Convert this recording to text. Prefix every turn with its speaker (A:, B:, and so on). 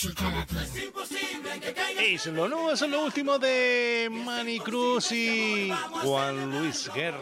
A: Es lo nuevo, es lo último de Manny Cruz y Juan Luis Guerra.